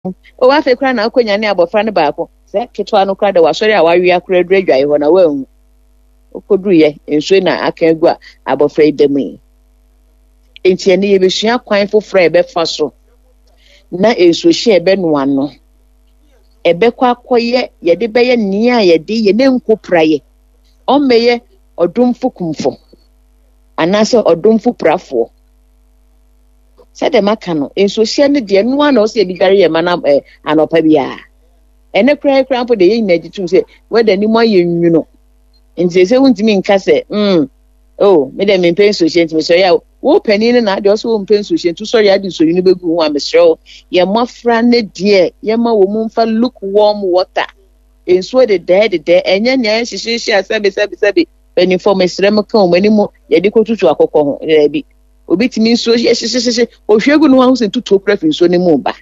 o wa fe kra na akonya ne abofra ne baako se ketwa no kra de wasori a wawe akra dredwai ho na wahu okoduru ye enso na akagu a abofra idemu enti ene ye besua kwan foforo ebe fa so na enso hye ebe no ano ebe kwa akoye ye de beye nia ye de ye ne nkopraye omeye odumfo kumfo anase odumfo prafo said the makano enso hye ne de no ana o se bigare ye mana anopa bia ene kra po de ye nyina ditum se weda ni mo aye nwuno enti se wuntimi nka se me de me penso hye enti me so ya wo panini na de o so wo penso hye enti sorry adi so ni begu ho amesrew ye mafra ne de ye ma wo mu mfa lukewarm water enso de enye nya hye asabe pani for mesrem ka o mani mo ye de kotutu akokọ ho bi obi timi nso hye ohwegu no ho se tutu okra fi nso ne mu ba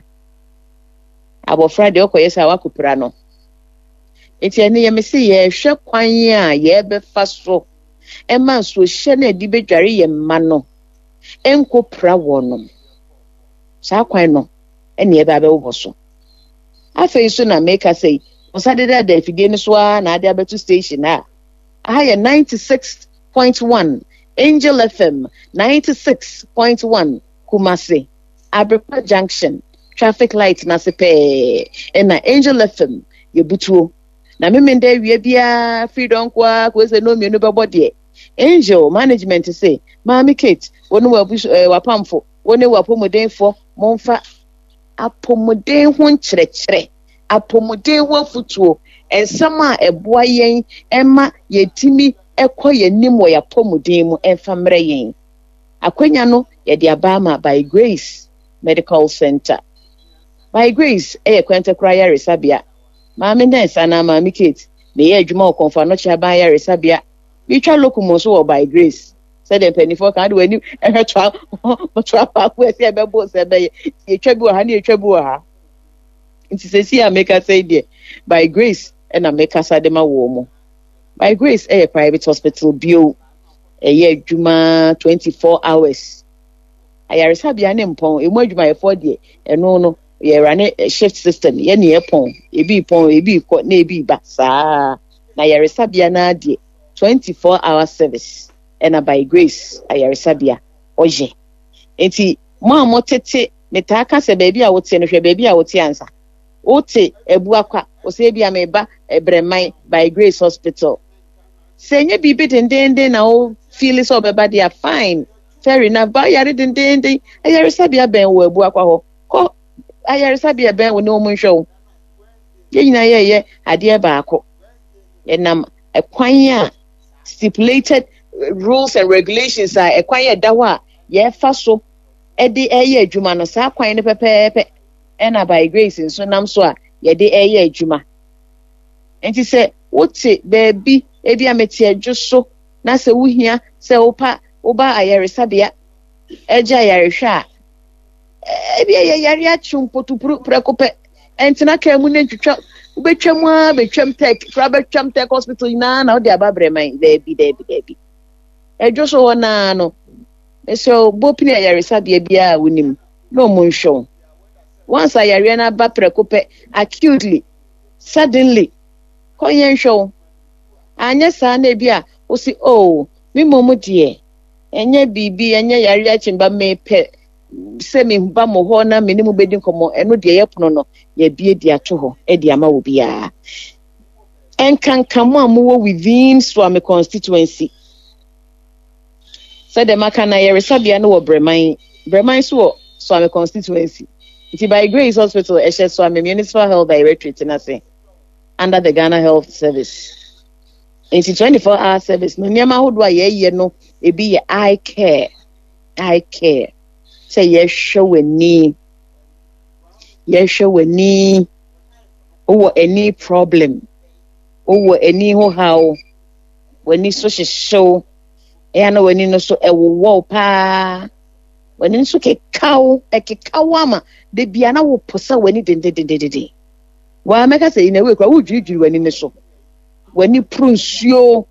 abofra de okoye sa wakopra no enti ene ye mese ye hwe kwan a ye be fa so ema so hye na di bedware ye ma no enkopra wono sa kwan no ene ye ba be wo so afa so na make say osade da afide ni so na ade abetu station a aha 96.1 Angel FM 96.1 Kumasi Aberpa Junction traffic light na sepe na Angel FM ye butuo na memende wie bia freedom kwa kwese no mienu bebo de Angel management say Mami Kate wonu wapamfo wonu wapomodenfo momfa apomoden ho nkyerɛkyerɛ apomoden ho afutuo ensama eboa yen ema yetimi ekọ yenim wo yapomuden mu enfamre yen akwanya no ye de abama by Grace Medical Center by Grace kwente kra ya resabia maame ndensa na Mami Kate me ye adwuma okonfa no chia ban ya resabia bitwa lokumo so wo by Grace said the penny for kan de wani ehwetwa otwa pa ko ese ebebo se be ye twabi wo ha na ye twabi wo ha nti sesi a make say there by Grace na make asadema wo mo by Grace a private hospital bio adwuma 24 hours ayaresabia ne mpon emu adwuma ye for there eno no ye run shift system ye ne epon ebi ko na ebi ba saa na ayaresabia na de 24 hour service and by Grace ayaresabia oje enti mo amotete metaka se baby a wote no hwe baby a wote ansa wote ebu akwa o se bia meba ebremai by Grace Hospital senye bibi dendende na o feel so beba dia fine fair enough ba yare dendende ayaresabia ben wo ebu akwa ho ko ayaresabia ben wo ne o munhwe ye nyina ye ade ba akọ enam ekwan a stipulated rules and regulations are ekwan ya dawa ye fa so ede eye adwuma no sa kwan ne pepepe ena by Grace nso nam so a ye de eye adwuma enti se wote baby ebi ameti adwo so na se wuhia se oba ayaresabia eja ayarehwa ebi yare achumpotu prekope entina ka mu ne twetwa ubetwam a betwam tek fra betwam tek hospital na odi ababremai debi adwo so wona no eso bopini ayaresabia bia wonim no monhwo once ayare na ba prekope acutely suddenly koyen hwo anya saa na bia o si mi momu de enye bibi enye yare achimba mepe se mi ba mo ho na me ni mu bedi komo eno de ye pono no ye bie di ato ho e di ama wo bia enkankamo amuwo within Swami constituency said the makana yaresabia no wo breman so Swami constituency it by Grace Hospital eshe Swami Municipal Health Directorate na say under the Ghana Health Service in 24-hour service no niam ahodo a ye no ebi ye eye care say ye show wani any problem any ho how wani so show na wani no so ewo pa wani so ke kawo ama de bia na wo posa wani de wa meka say na we kwa wo dwidwiri wani ne so wani prunsuo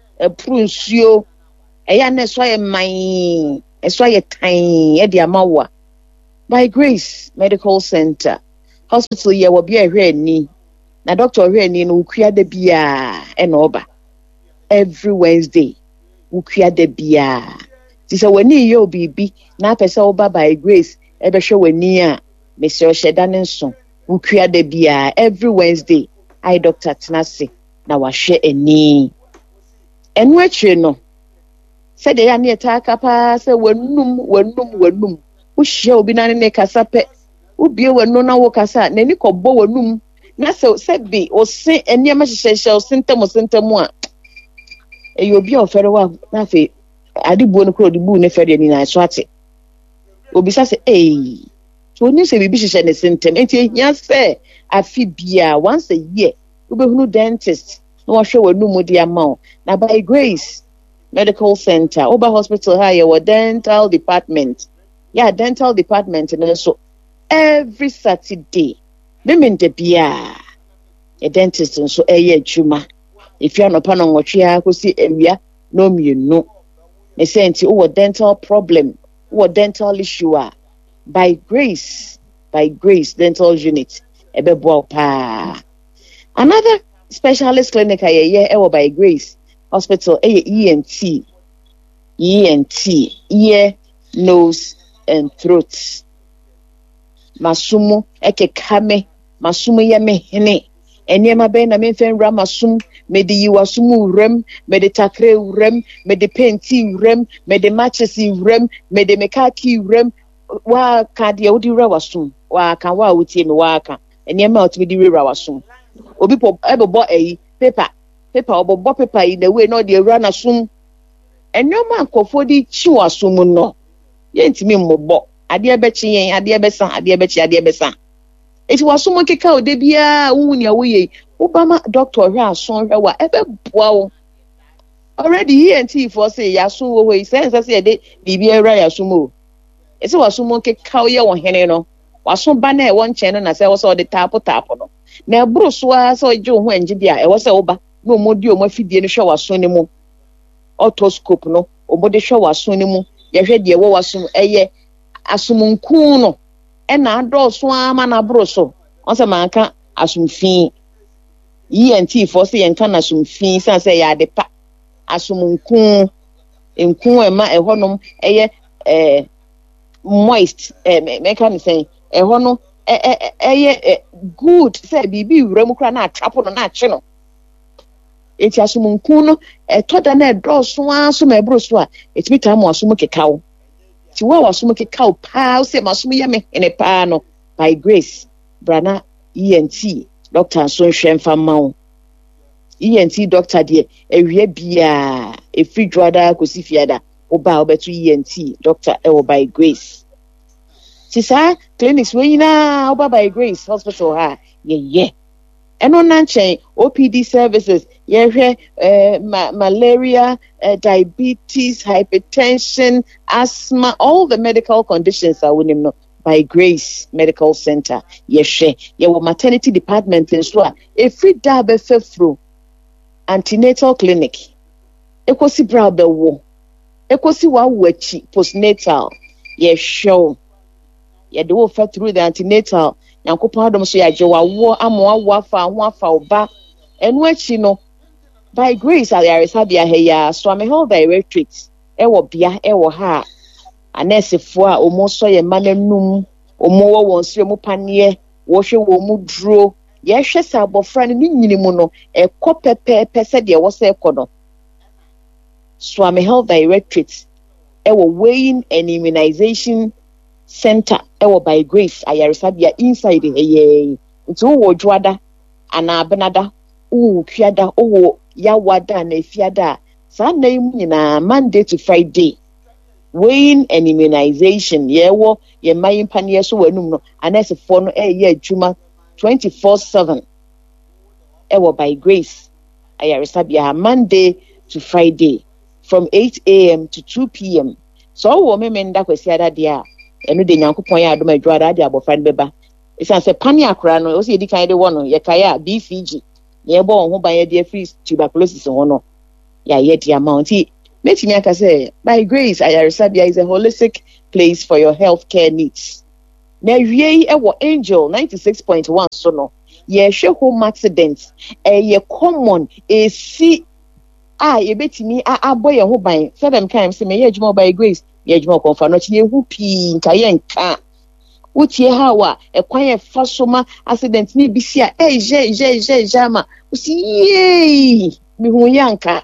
eya na so ye man eso ye tan e de amawa by Grace Medical Center hospital ye will be a hwɛ ni na doctor hwɛ ni no ukua da bia e na oba every Wednesday ukua da bia ti se wani ye obibi na pese oba by grace e be hwɛ wani a Mr. Osheda Nenso ukua da bia every Wednesday I doctor Tenase na wa hwɛ ani enu atwe no said ya ne ta kapa se wanum wo hye obi na ne kasa pe wo bie wanu na wo kasa na ni kɔbɔ wanum na se bi o se eniema hyehyɛ o sentemu a eyi obi a ofere wa na fe adibuo no kro dibu ne fere ni na so ate obi sa se so ni se bibi hyehyɛ ne sentem enti ya se afi bia once a year wo behunu dentist no wa hwɛ wanum di ama na by grace medical center Oba hospital high or dental department dental department and so every Saturday women de bia a dentist and so juma if you're not pan on what you have see area no me no they say dental problem or dental issue by grace dental unit another specialist clinic by grace hospital ENT ear, nose and throat masumu ekekame masumu ya mehene eniema be na menfen ra masum me de yiwasumu rem me de takre rem me de penti rem me de matches rem me de mekaki rem wa ka de odi ra wasum wa kan wa wutie me wa ka eniema otimi di ra wasum obi po ebebo paper obobo paper in the way no dey run asum enyoma ankofo di chi wasum no yentimi mmobọ ade ebechi yen ade ebesa eti wasum keka ode bia wuni awoye obama doctor hwe ason hwe wa ebeboa wo already ENT for say yasun wo we sense say de bibia era yasum o eti wasum keka ye wo hene no wasum ba na e won chen no na say wo so de tapo no na eburu so a so je ho anje bia e wo say wo ba no modi o mafidie no hwe waso ne mu otoscope no obode hwe waso ne mu ye hwe de wo waso eye asumunku no e na adoso ama na broso on se manka asumfin ENT for say enka na asumfin san say ya de pa asumunku enku e ma e honom eye moist meka ni say e hono eye good say bibi wura kra na atrapo no na ache no eti asumunku no toda na edoso aso ma ebroso a etimi tamu asumu kekawo ti wa asumu kekawo pa se masumu ye me ene pa no by grace brana ENT doctor so hwemfa mawo ENT doctor de ewie bia efi dwada kosi fiada oba obetu ENT doctor ewo by grace sisa clinics we na oba by grace hospital ha ye eno nanchen OPD services ye malaria, diabetes, hypertension, asthma, all the medical conditions are winning no by grace medical center ye maternity department in so every day be fefro antenatal clinic ekosi bra be wo ekosi wa wachi postnatal ye show ye do for through the antenatal yankopon adom so ya je wawo amoawo afa ho afa oba enu achi no by grace ayaresa bia heya so am health directorate ewo bia ewo ha anesefo a omo so ye mananum omo wo won so mu panie wo hwe wo mu duro ye hwe sa abofra ne nyinimu no ekopepepe se de wo se ekono so am health directorate ewo weighing and immunization center ewo by grace ayaresa bia inside heye nti wo dwada ana benada wo kwiada wo yawada na fiada sa na imu nyina Monday to Friday weighing and immunization yewo ye mayin panie so wanum no anesefo no ye adwuma 24/7 ewo by grace ayaresa bia Monday to Friday from 8 a.m. to 2 p.m. so wo memenda kwasi ada dia enu de nyankopon ya adom adwara de abofra ne beba isan se pani akra no o se edi kan de wo no ye kaya BCG ye bo ho ban ye de free tuberculosis ho no ya ye de amount metimi aka say by grace ayaresa bia is a holistic place for your health care needs na wie ewo Angel 96.1 so no ye hwe home accident ye common esi ye betimi aboye ho ban say them kind say me ye adwuma by grace ye adwuma konfa no chi ye hu pi nka ye nka wotie hawa ekwan ye fa so ma accident ni bisi a je ma usi ye mi hu yanka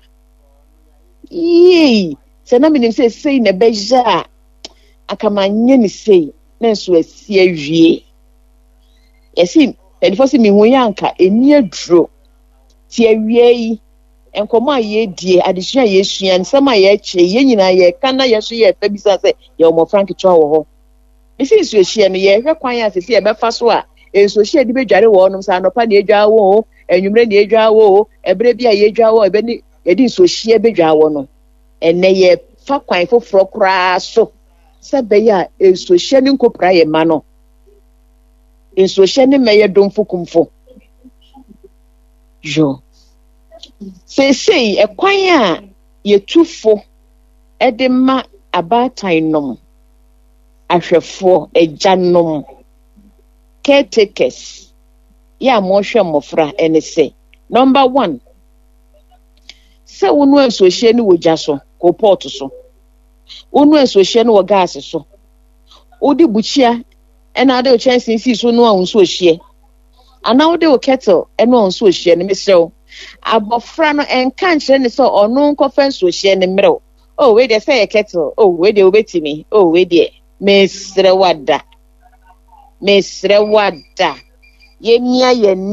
ye se na minim say na beja akamanye ni say na so asi awie yesi edifo si mi hu yanka eni aduro ti awie yi enkomo aye die adesua ye sua nsema ye che ye nyina ye kana ye so ye fa bisa se ye omo frank twa wo ho isi so hie no ye hwe kwan ya sesi e befa so a enso hie di bedware wo onum sa anopa na edwa wo enwumre na edwa wo ebre bia ye edwa wo ebe ni edi so hie bedwa wo no ene ye fa kwan foforo kra so se be ya enso hie ni nkopra ye ma no enso hie ni meye domfo kumfo jo sei ekwan a yetufo edema abatan nom ahwefo ejanom caretakers ya mo hwe mofra ene se number 1 se wonu ensohie ni wogya so ko pot so wonu ensohie ni wo gas so odi buchia ena ade o chance si so no ensohie ana ode o kettle ena ensohie ni mesrew abofra no enka nkyere ni so onu nkofa ensohie ni mrew oh we dey say kettle oh we dey obetimi oh we dey mesre wada yemia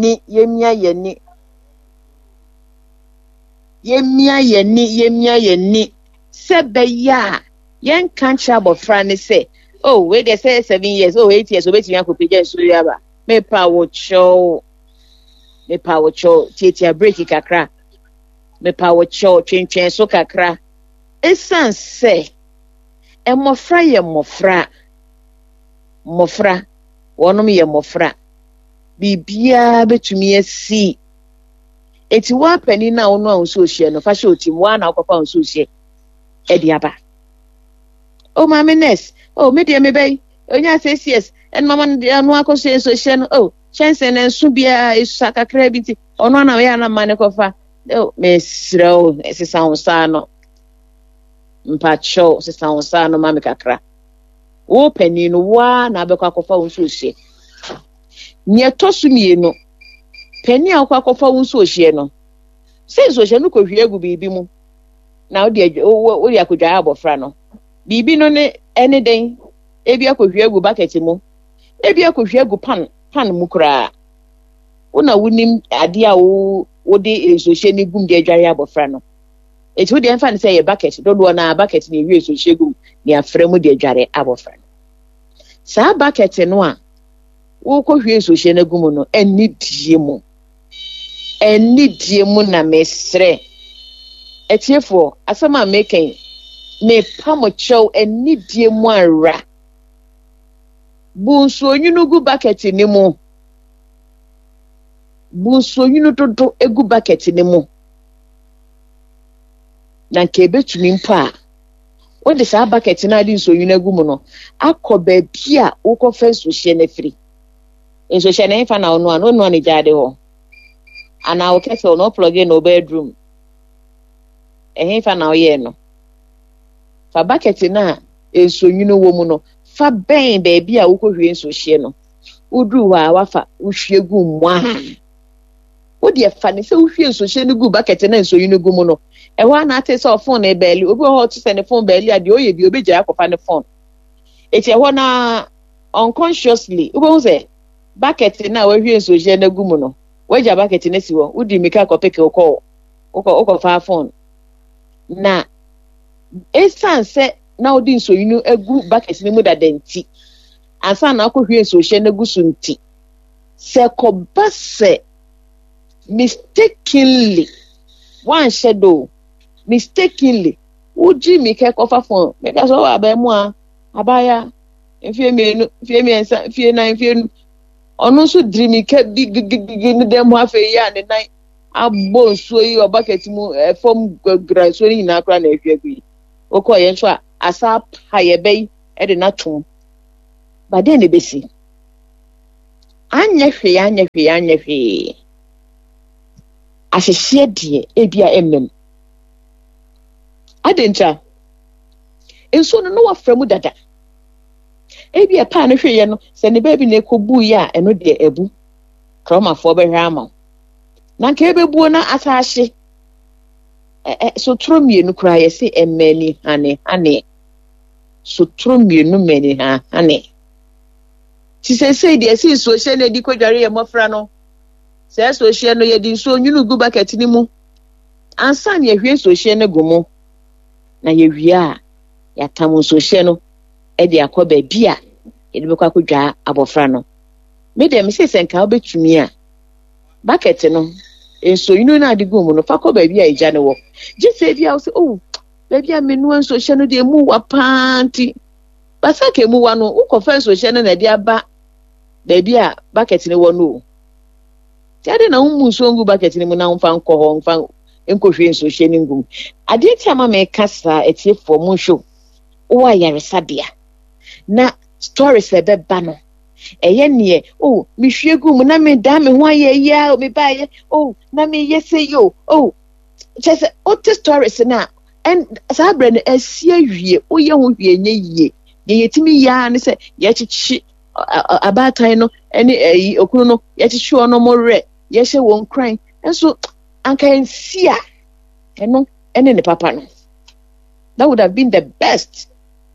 yeni sebeya yen kancha abofra ni say oh we dey say 7 years oh 8 years obetimi akopija so yaba me pa wo cho titia break kakra me pa wo cho twentwen so kakra esan se emofra ye mofra wonom ye mofra bibia betumi asi eti wa pani na wono anso hie no fa hye otim wa na okofa anso hie edi aba oh mama nurse oh me de me bay onya CCS en mama no akoso enso hie no oh chance na enso bia esu akakra biti ono na ya na mane kofa oh me srew esisa onsa no mpacho sisa onsa no mama kakra wo pani no wa na abekwa kofa onso hie nye tosu mienu pani akwa kofa onso hie no senso hie no ko hwie gu bibi mu na wo de akodwa abofra no bibi no ne ene den ebi akohwie gu bucket mu ebi akohwie gu pan mu kura wona wunim ade a wo de enso hie ne gum de adware abofra no eti wo de enfa ne say bucket dodo na bucket ne hwie enso hie gum ne afra mu de adware abofra no sa bucket no a wo ko hwie enso hie ne gum no eni die mu na mesre etiefo asama meken me pamocho eni die mu ara bunso onyunu gu bucket ni mu bunso onyunu dodo egu bucket ni mu na nke betumi mpa wo de sa bucket na adi nso onyunu egu mu no akoba bia wo ko fenso hie na firi enso hie na infa na ono no ne jade ho ana wo kettle no plug in no bedroom infa na oye no fa bucket na enso onyunu wo mu no fa ben baby a wo ko hwie enso hie no udru wa wafa wo hwie gu mwa wo de fa ne se wo hwie enso hie no gu bucket na enso onyunu gu mu no ewa na ate so phone e beli obi ho to se ne phone beli ade oye bi obi gya akofa ne phone eti eho na unconsciously obi ho se bucket na wo hwie enso hie na gu mu no wo gya bucket na si wo udi mika kopeke uko fa phone na esanse na odi nso yinu egu bucket ni mu dadanti ansa na akohwie nso hye na gu sunti se kobase mistakenly one shadow mistakenly uji mi ke kofa phone me ka so abemu a abaya mfie mienu mfie miensa mfie na mfie onu so dreamy ke gigi ni dem afa ya ne nan abo nso yi o bucket mu form gra so ni na akra na ehwie gu okoye nso a asa pa ye bei e de na tom ba de ne besi anya hwe ahyehyɛ die ebia emem adentra enso no wafra mu dada ebia pa no hwe ye no se ne baby na ekobu ya eno de ebu kromafo behwe ama na nka ebebuo na asahye so tromienu kura ye se emani hane so tromienu mani hane ti se de esi so hye na di kodware ye mofra no se so hye no ye di so nyunu gu bucket ni mu ansa na ye hwe so hye no gumo na ye hwia ya tam so hye no e de akoba bia ye de bekwa kodwa abofra no me dem se senka obetumi a bucket no enso yinu na adi gumu no fa koba bia eja ne wo je se bia o se oh baby amenu enso hye no de mu wa panti basa ke mu wa no ukofa enso hye no na de aba baby a bucket ne wo no tiade na umu so ngu bucket ne mu na mfa nkoho mfa enkohwe enso hye ne ngum ade ti ama me kasa etiefo mu hwo wo ayaresabia na stories ebeba no eye ne oh mi hwe gum na me da me ho aye ya me baye oh na me yese yo oh just o the stories na and sabra na asia hwie o ye ho hwie nye yie ye yetimi ya ne se ye chichi abatan no ene okunu no ye chichi ono more ye hye won kran enso anka ensia eno ene ne papa no that would have been the best.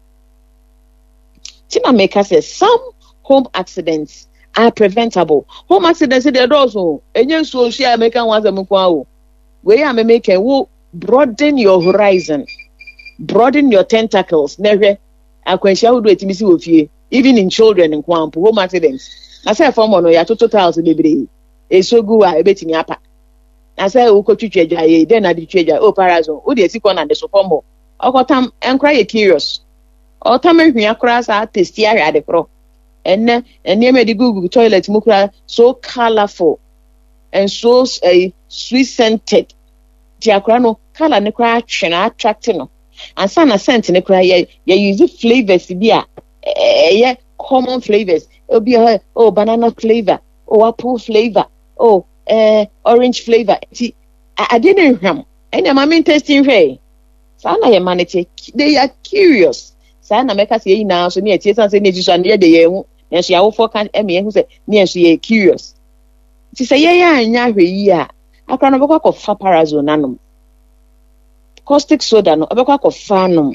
Tina Maker says some home accidents are preventable. Home accidents they also enye so share American ones amkwa o. We am making will broaden your horizon. Broaden your tentacles. Nehwe akwanhia wo do etimi si ofie even in children in kwampo home accidents. Na say form no ya total bebre. Esogu a ebetimi apa. Na say wo kotwitwa dwaye den na de twedwa o parazon. Wo de esikọ na de so form. Okotam enkra ye curious. Otam hwia kra sa testi ahwade pro. Enne me di Google toilet mu kra so colorful and so sweet scented. Ti akra no color ne kra atwena attract no. Ansa na scent ne kra ye use flavors bi a ye common flavors. Obi oh banana flavor, oh apple flavor, oh orange flavor. Ti I didn't hwam. Ene ma me tasting hwe. Sa na ye manage they are curious. Sa na make say na so ne etie san say ne jiso na ye de ye hu. Enso ya wo for kan eme hu say ne enso ye curious. Ti say ye ya anya hwe yi a akra no bekwa kofa parazone nanom. Caustic soda no obekwa kofa nom.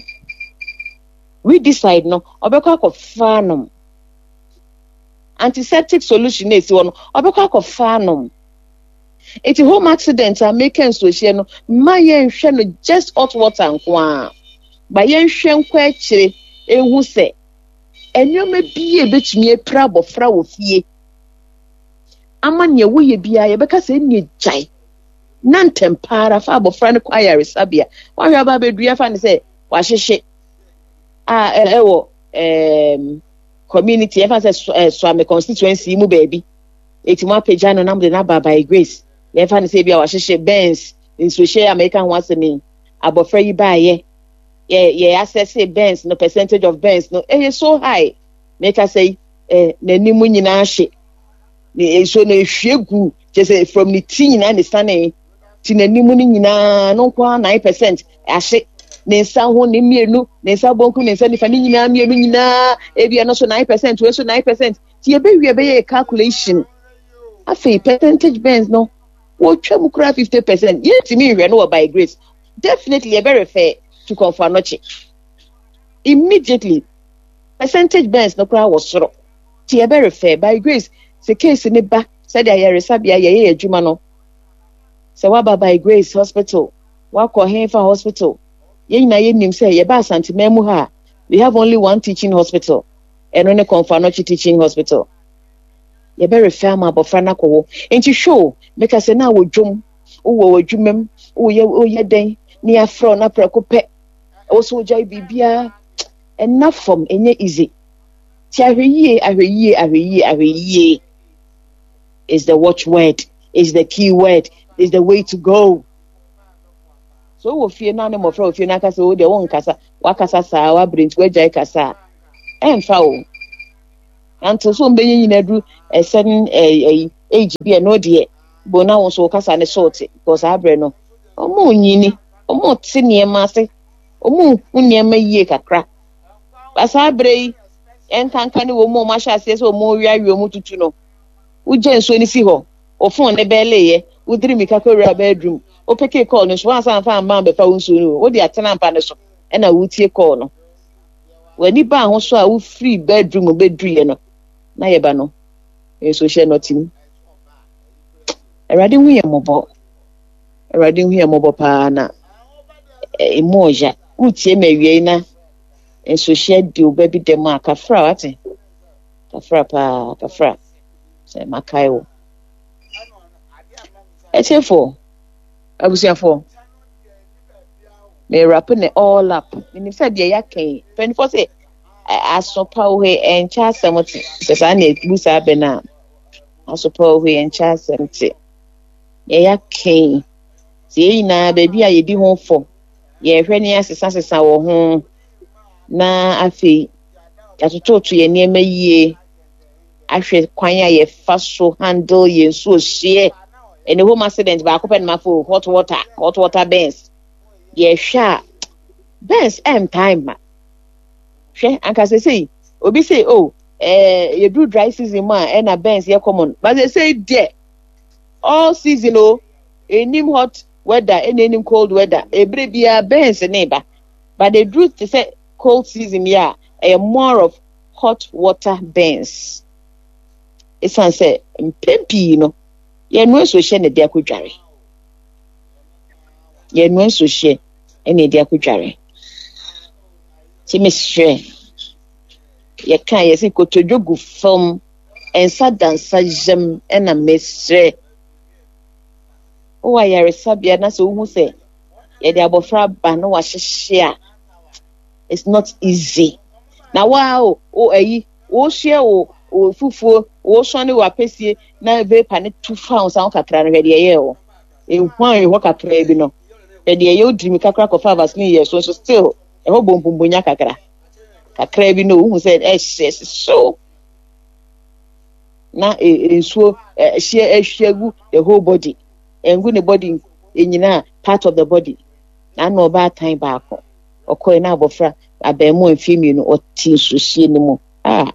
We decide no obekwa kofa nom. Antiseptic solution na esi wo no obekwa kofa nom. Eti home accidents are making so hye no ma ye nhwe no just hot water nkwa. Ba ye nhwe nkwa akire ehu se enyoma biye betumi epra bofra wo fie amanye wo ye bia ye beka se nye jai na ntempara fa bofra ne kwa yaresabia wa hwa ba bedua fa ne se wa hyehye ewo community efa se so am constituency mu baby etimu apagya no nam de na baba Grace ye fa ne se bia wa hyehye Benz nso hye American waseni abofra yi ba ye access Benz no percentage of Benz no so high make us say nanimu nyina hye so na hwegu just say from the teen na understanding ti nanimu nyina no kwa 9% ahye ne nsa ho ne mienu ne nsa bonku ne nsa nifa ne nyina mienu nyina ebia no so 9% we so 9% ti e be wie be ye calculation afi percentage Benz no wo twam kura 50% ye ti mi hwe no by Grace definitely a very fair to come for noche. Immediately, percentage Benz no crowd was soro. Ti very fair by Grace. Se case ne ba said ya resabia ye adwuma no. Se wa ba by Grace hospital. Wa ko Henfa hospital. Ye nyina ye nim say ye ba santimemu ha. We have only one teaching hospital. And only come for noche teaching hospital. Ye very fair ma bofra na ko. Enti show make us na wo dwom. Wo adwumam. Wo ye den. Ni afro na prekope. Also jai bibia enough from enye easy. Ti ahweye is the watchword, is the key word, is the way to go. So wo fie na ne mo fra wo fie na kasa wo de won kasa wa kasa sa wa brint we jai kasa emfa o until so mbenye nyina du a certain age bi no de bo na won so kasa ne short because abre no omo nyini omo te niema ase omo niema yie kakra asa abre enkanka ne wo mo ma sha ase so omo wiawi omo tutu no uje nso ni si ho ofon ne beleye udiri mi kakora bedroom o peke call no so ansa fa amba be fa wonso no wo de atena mpa ne so e na wutie call no wani ba ho so a wo free bedroom bedruye no na ye ba no so share nothing erade hu ye mobo pa na emoja utie mawie na so share di obabi dem akafra wate kafra se makai Etefo abusiafo me rapping all up in said ye yakin 24 say asopa we encha semoti se sa na busa be na asopa we encha semti ye yakin se na baby a ye di ho fo ye hwe ne asesa wo ho na afi atototo ye niema yie ahwe kwan a ye fa so handle ye so share in the home accident ba open my for hot water bends ye sha bends time ma hwe anka say obi say you do dry season ma and a bends ye common but they say there all season enim hot weather and enim cold weather every bia bends neighbor but the truth to say cold season a more of hot water bends it's say pempi ye no so hye ne de akwadware ti mesre ye kan ye se kotodwogu fam ensa dansa jem na mesre o ayare sabia na so hu se ye de abofra ba no wa hyehye a it's not easy na wow ayi o hye o fufuo wo so ne wa pesie na be pa ne 2 pounds an kakra no hwede ye o ehwan ho kakra bi no hwede ye odri mi kakra ko fa vaseline ye so still e ho bombombonya kakra bi no hu said so na ensuo ehwiagu the whole body engu ne body enyina part of the body na no ba time ba ko okoy na abofra abemu amfimi no oti nsusie ne mu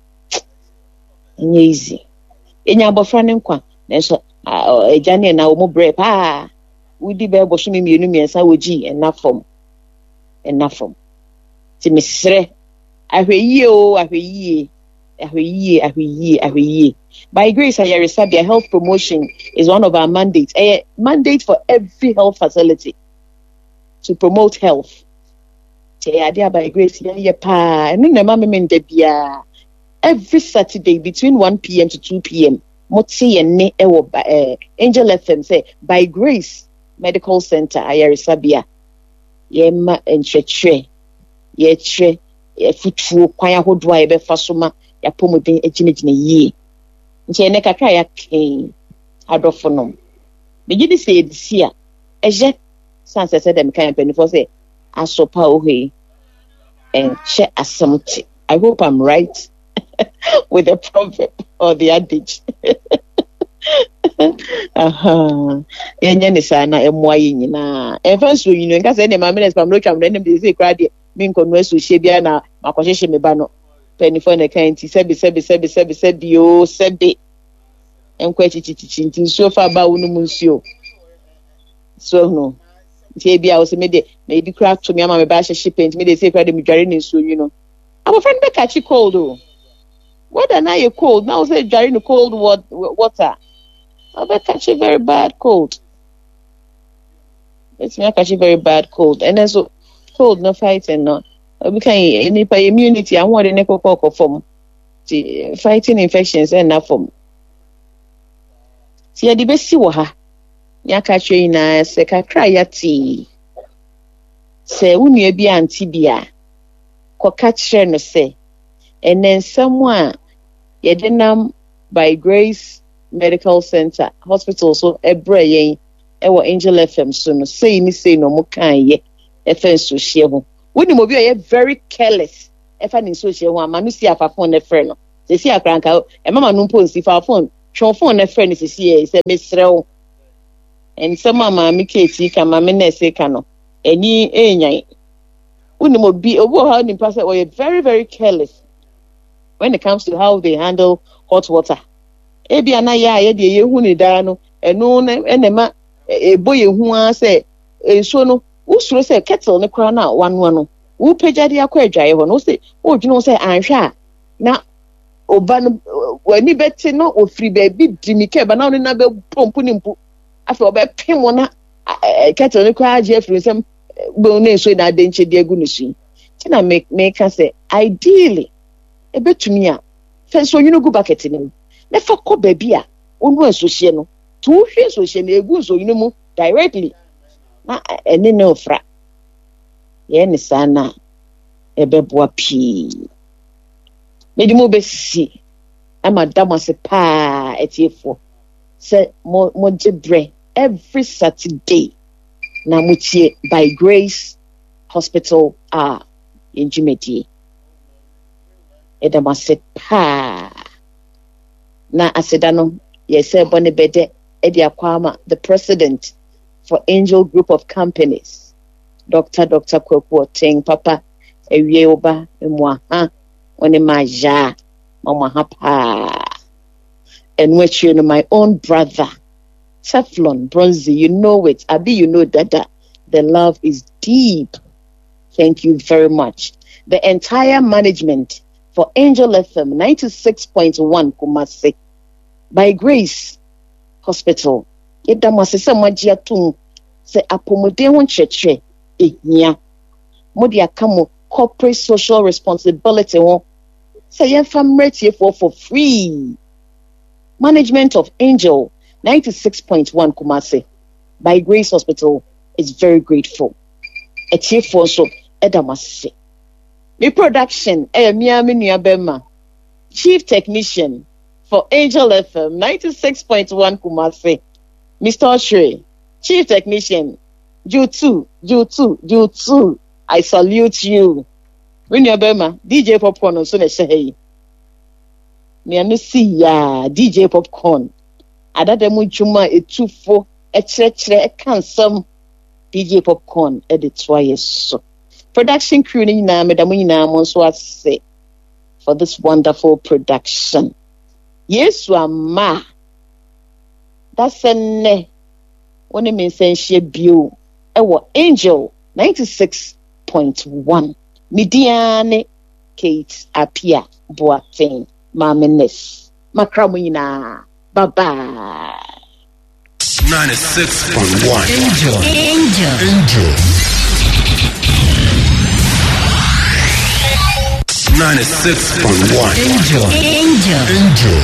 nye easy enya abofra ne nkwa na so ejane na omo bre pa wudi be boso me mienu miensa wogi enafom ti misre ahwe yie by grace Ayaresabia health promotion is one of our mandates a mandate for every health facility to promote health te adia by grace ye pa enu na mama me ndabia every Saturday between 1 p.m. to 2 p.m. Moti ene ewo Angel FM say by grace medical center Ayaresabia ye ma enchechwe ye chwe ye futuo kwan ahodo a ye be fasoma ya pomodin eginegine yie nche ene kakra ya ken adofo no begidi say edisia eje sanse say dem kan penifo say asopa ohe enche asamti. I hope I'm right with the proverb or the adage. Enya ni sana emwa nyina efa so nyino nka say ne ma minutes pam no twam dem dey say kra de min konwa so hye bia na makohye me ba no penifo na kan ti sebi o sebi enkwa chichichi nti so fa ba wonu mu nsuo so no nti bia o se me de na di kra to me ama me ba hye paint me dey say kra de me dware ne nsuo nyino our friend be catch cold Whether now you're cold, now say dry in cold water. I'll be catching very bad cold. It's me catching very bad cold. And then so cold no fighting no. We can any immunity and what the necropop form. Fighting infections and not form. See the best see ha. Ya catch you na se ka cry yati. Se unu bi antibia. Ko catch no say. And then someone yedenam by Grace Medical Center Hospital so ebre ewo Angel FM so no say no mo kan ye efa so hye ho woni mo bi o ye very careless efa ni so hye ho amanu si afafon ne frɛ no Sesi akranka e mama no mpo nsi fa phone twon phone na friend sesi e se mesrew en se mama mi keti ka mama na se ka no eni enyan uni mo bi obo how ni pass we very very careless when it comes to how they handle hot water ebi ana ya ye de ye hu ni da no eno na enema eboye hu a se enso no usuro se kettle ne kra na wanu no wo pejade akwa adwaye ho no se o dwunu se anhwe a na oba no wani beti no ofiri be bi dimike ba na no na be pompu ni mpu afi oba pemo na kettle ne kra age afiri sem bo na enso na de nche de agu nusu ti na me ka se ideally ebetumi a fe so yinu gu bucket ni na fa ko ba bi a onu enso hye no to hwe enso hye na egu so yinu mu directly na ene ne ofra ye ni sana ebeboa pi medi mo be si ama damase pa etiefo se mo jebre every Saturday na mutie by Grace Hospital in Jimeti edamase pa na asedano yese bone bede edi akwama the president for Angel Group of Companies Dr. Kwaku Oteng papa ewie oba emwa ha one maja mama hapa and which you know my own brother Teflon Bronzy, you know it. Abi, you know that the love is deep. Thank you very much. The entire management for Angel FM 96.1 Kumasi by Grace Hospital. Edamase se magia tum se apomode won cheche ehia. Modi akamo corporate social responsibility won se yen famreti for free. Management of Angel 96.1 Kumasi by Grace Hospital is very grateful. Etiefo so edamase. The production Miami Bema, Chief Technician for Angel FM 96.1 Kumasi, Mr. Oshre, Chief Technician, you too. I salute you. Miami Bema, DJ Popcorn so ne say. Me see ya DJ Popcorn. Adademu juma etufo echre kansam DJ Popcorn editwa so. Production crew ni na medamu nyina mo so ase for this wonderful production. Yesu ama that's enne woni me senhye bio ewo Angel 96.1 Midiane Kate Apia Boateng Mamenes makra mo nyina bye bye 96.1 Angel 96.1 Angel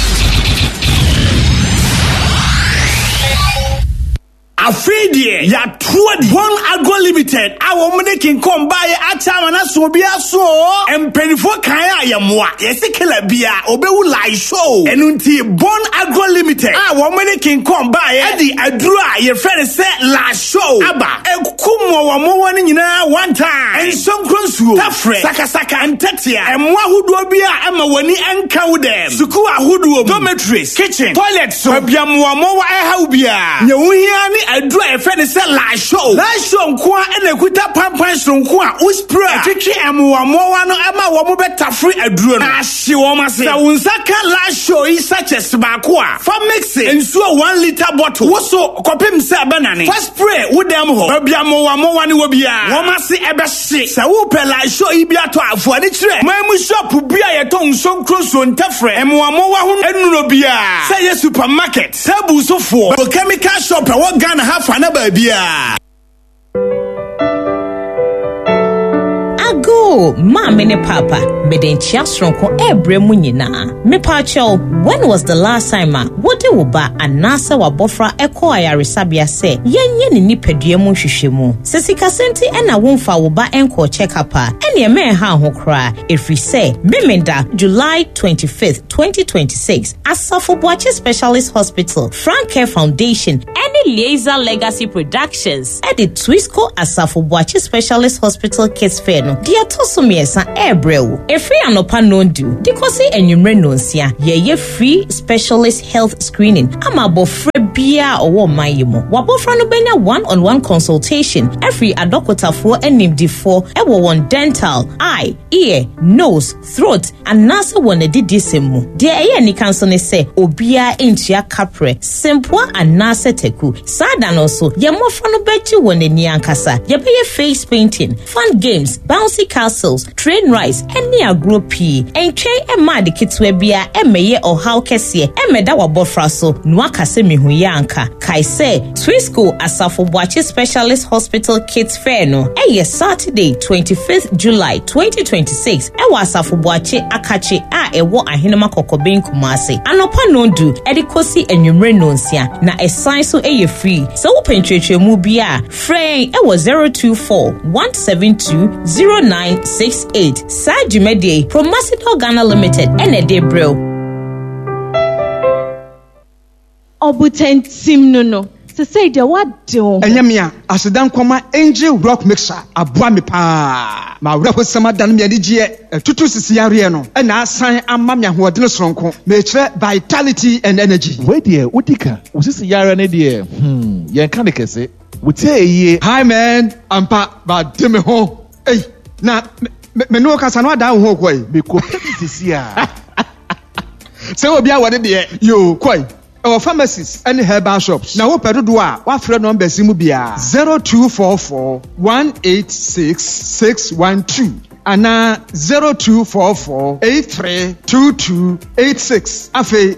Afidie ya tuodi One Agro Limited awo mune kin kom baye atama na so bia so empenifo kan ya moa yesikela bia obewu live show enunti One Agro Limited awo mune kin kom baye adi adura ye fere se la show aba ekumo wa mo woni nyina one time ensonkronsuo tafre sakasaka antetia emwa huduo bia ama wani enka wudem suku ahuduo dormitories kitchen toilet so bia mo wa eha bia nyewuhia ni adura efe ne se la show nko a na kuta pampan sonko a uspra twetwe emwa mowa no ama wo mo betafre aduro no ahye wo mase sa unsaka la show yi such as baako a fa mix ensuo 1 liter bottle wo so kopem se banane fa spray wo dem ho bia mowa ne wo bia wo mase ebe hye sa wo pe la show yi bia to afo ani kire mamu shop bia ye ton sonkro so ntafre emwa mowa ho enuro bia say ye supermarket sabu so for chemical shop e wo Ghana hafa na babia Ago mama ne papa bedenchia stronko ebre mu nyina me pacho when was the last time wode wo ba anasa wabofra eko ayaresabia se yenye ni nipadua mu hwehwemu sesika senti ena wonfa wo ba enko check up ene me ha ho kra efri se memenda July 25th 2026 Asafo Boache Specialist Hospital Frank Care Foundation ene Laser Legacy Productions at the Twisco Asafo Boachi Specialist Hospital Kids Fair no dia toso miesa ebreu efri anopa no do dikosi enwumre no nsia ye free specialist health screening ama bofre bia owo mayimo wabofra no benya one-on-one consultation every adokotafo enimdifo ewo won dental, eye, ear, nose, throat and nasa won edidisemu de eye ni kanso ne se obia entua kapre simple and nasa teku sada no so ye mofra no beji won eni ankasa ye be face painting, fun games, bouncy castles, train rides, any agro pee entwe ema de kitwe bia emeye ohaw kese emeda wabofra so no akase mehu ya anka kai se Twisco Asafo Boachi Specialist Hospital Kids Fair no Saturday 25th July 2026 ewa Asafo Boachi Akachi a ewo ahenema kokoben Kumasi anopa no du edikosi enwumre no nsia na esan so free so wo pentwetwemu bia frame ewo 024-172-0968 Sajumede Promasido Ghana Limited ene bro Obutentim no say de what do enyamia asedan kwama Angel Rock Mixer aboa me pa ma wura sama dan me adigye tutu sisi yare no na asan ama me ahoɔden soronko me kire vitality and energy we de udika usisi yare ne de yen kan de kese wutie yie hi man ampa ba de me ho ei na me no kasa no ada ho koi me ko sisi a se obi a wode de yo koi our pharmacies and herbal shops. Now, what do what friend number simu bia 0244-186-612 and 0244-832286. Afe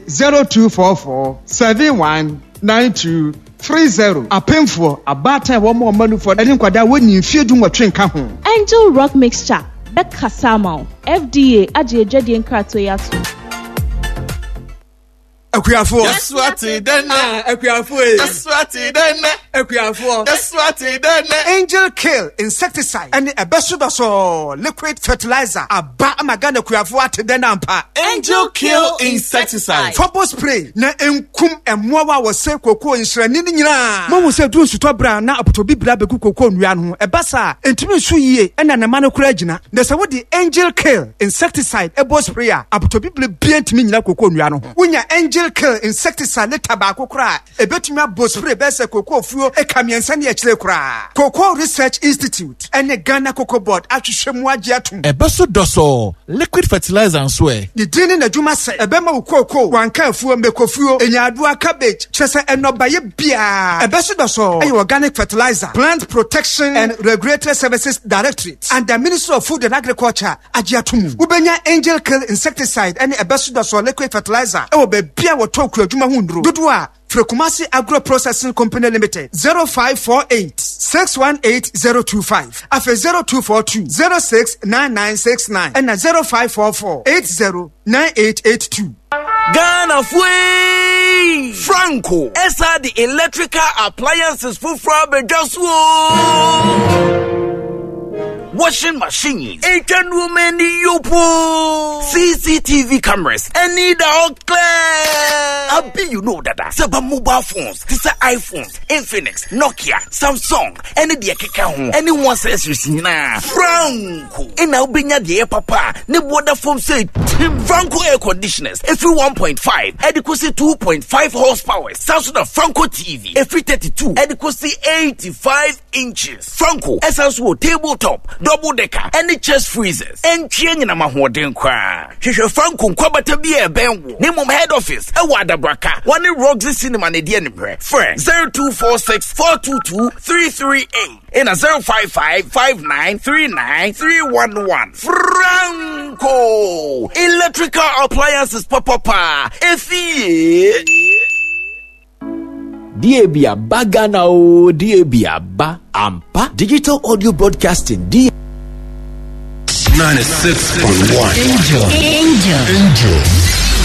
0244-719230. A painful a bata one more money for any kwada when you feel do what train come. Angel Rock Mixture. Becca Samo. FDA Ajedi and Kratoyasu. Akuafo. That's what it done. Akuafo. That's what it done. Akuafo. That's what it done. Angel Kill insecticide and a besubaso liquid fertilizer. Aba amagana akuafo atedena ampa. Angel Kill insecticide. Fobo spray na enkum emmoa wo se koko nsrani ni nyina. Mo wo se du nsuto bra na apotobi bra beku koko nua no. Ebasa entumi nsu yie ena na ma no kura agina. Na se wo di Angel Kill insecticide ebo spray a apotobi bra bia entumi nyina koko nua no. Wonya Angel Kill insecticide tabako kra ebetumi abo spray bese koko fuo ekamiensa ne ekire kra. Cocoa Research Institute and Ghana Cocoa Board atwhwemu agye atum. Ebeso doso liquid fertilizer nso e. Di dini na dwuma se ebema wo cocoa wanka fuo mekofuo enyaadua cabbage chese enobaye bia. Ebeso doso ayi organic fertilizer, Plant Protection and Regulatory Services Directorate and the Ministry of Food and Agriculture agye atum. Ubenya Angel Kill insecticide and ebeso doso liquid fertilizer e wo be bia wo toku adwuma hundro. Dodua Frekumasi Agro Processing Company Limited 0548-618-025 Afe 0242-069969 and 0544-809882. Ghana Fui Franco Esa the electrical appliances for washing machines, 8 women yopo, CCTV cameras, any dog clear. I be you know that. Saba mobile phones, this are iPhones, Infinix, Nokia, Samsung, any dear keka anyone says you see na Franco. And now bring your papa, ne water foam say Franco air conditioners, every 1.5, adequacy 2.5 horsepower, Samsung Franco TV, every 32, adequacy 85 inches. Franco, SSO tabletop, double decker, any chest freezers, and change in a mahoden cry. She Franco Kwabata be a benwo. Name of head office, a wada braka, one in Roxy Cinema Nedian friend 0246-422-338 in a 055-5939-311. Franco electrical appliances papa. Effie Diebia bagana o diebia ba ampa digital audio broadcasting 96.1 Angel